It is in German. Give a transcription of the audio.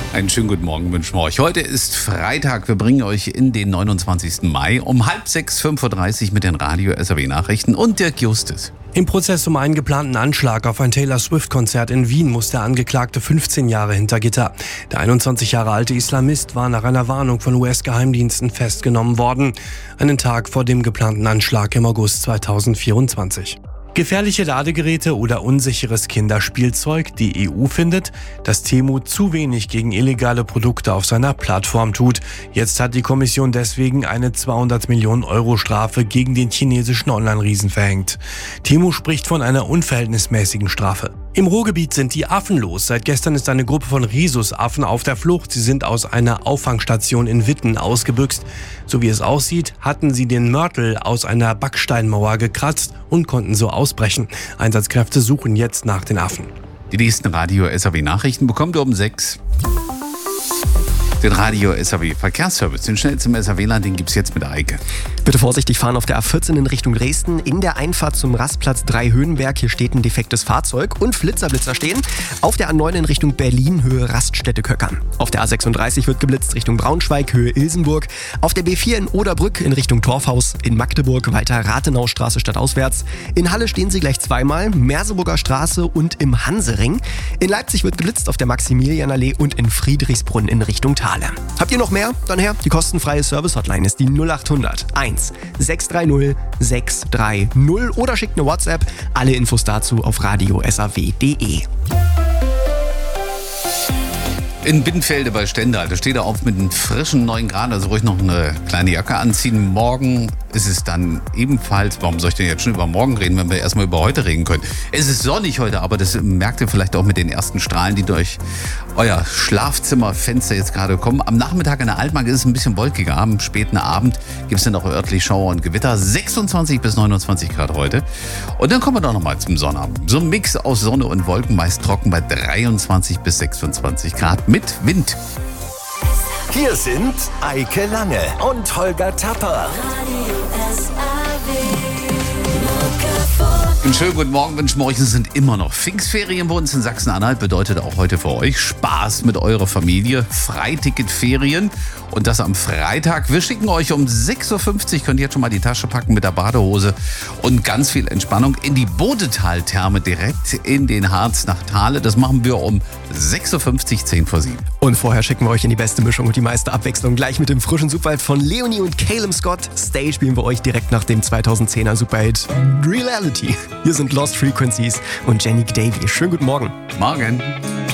Einen schönen guten Morgen wünschen wir euch. Heute ist Freitag. Wir bringen euch in den 29. Mai um 5:30 Uhr mit den Radio SAW Nachrichten und Dirk Justus. Im Prozess um einen geplanten Anschlag auf ein Taylor Swift-Konzert in Wien muss der Angeklagte 15 Jahre hinter Gitter. Der 21 Jahre alte Islamist war nach einer Warnung von US-Geheimdiensten festgenommen worden. Einen Tag vor dem geplanten Anschlag im August 2024. Gefährliche Ladegeräte oder unsicheres Kinderspielzeug. Die EU findet, dass Temu zu wenig gegen illegale Produkte auf seiner Plattform tut. Jetzt hat die Kommission deswegen eine 200 Millionen Euro Strafe gegen den chinesischen Online-Riesen verhängt. Temu spricht von einer unverhältnismäßigen Strafe. Im Ruhrgebiet sind die Affen los. Seit gestern ist eine Gruppe von Rhesusaffen auf der Flucht. Sie sind aus einer Auffangstation in Witten ausgebüxt. So wie es aussieht, hatten sie den Mörtel aus einer Backsteinmauer gekratzt und konnten so ausbrechen. Einsatzkräfte suchen jetzt nach den Affen. Die nächsten Radio SAW Nachrichten bekommt ihr um 6. Den Radio SAW Verkehrsservice, den schnellsten im SAW-Land, den gibt's jetzt mit Eike. Bitte vorsichtig fahren auf der A14 in Richtung Dresden. In der Einfahrt zum Rastplatz 3 Höhenberg, hier steht ein defektes Fahrzeug und Flitzer stehen. Auf der A9 in Richtung Berlin, Höhe Raststätte Köckern. Auf der A36 wird geblitzt Richtung Braunschweig, Höhe Ilsenburg. Auf der B4 in Oderbrück in Richtung Torfhaus. In Magdeburg weiter Rathenaustraße stadtauswärts. In Halle stehen sie gleich zweimal, Merseburger Straße und im Hansering. In Leipzig wird geblitzt auf der Maximilianallee und in Friedrichsbrunn in Richtung Thale. Habt ihr noch mehr? Dann her, die kostenfreie Service-Hotline ist die 0800 1 630 630 oder schickt eine WhatsApp. Alle Infos dazu auf radiosaw.de. In Binnenfelde bei Stendal, da steht er auf mit einem frischen 9 Grad, also ruhig noch eine kleine Jacke anziehen. Morgen ist es dann ebenfalls, warum soll ich denn jetzt schon über morgen reden, wenn wir erstmal über heute reden können? Es ist sonnig heute, aber das merkt ihr vielleicht auch mit den ersten Strahlen, die durch euer Schlafzimmerfenster jetzt gerade kommen. Am Nachmittag in der Altmark ist es ein bisschen wolkiger, am späten Abend gibt es dann auch örtlich Schauer und Gewitter. 26 bis 29 Grad heute. Und dann kommen wir doch nochmal zum Sonnabend. So ein Mix aus Sonne und Wolken, meist trocken bei 23 bis 26 Grad. Mit Wind. Hier sind Eike Lange und Holger Tapper. Einen schönen guten Morgen wünschen wir euch. Es sind immer noch Pfingstferien bei uns in Sachsen-Anhalt. Bedeutet auch heute für euch Spaß mit eurer Familie. Freiticketferien. Und das am Freitag. Wir schicken euch um 6:50 Uhr, könnt ihr jetzt schon mal die Tasche packen mit der Badehose und ganz viel Entspannung in die Bodetal-Therme direkt in den Harz nach Thale. Das machen wir um 6:50 Uhr, 10 vor 7. Und vorher schicken wir euch in die beste Mischung und die meiste Abwechslung gleich mit dem frischen Superhit von Leonie und Caleb Scott. Stay spielen wir euch direkt nach dem 2010er Superhit Reality. Hier sind Lost Frequencies und Jenny Davey. Schönen guten Morgen. Morgen.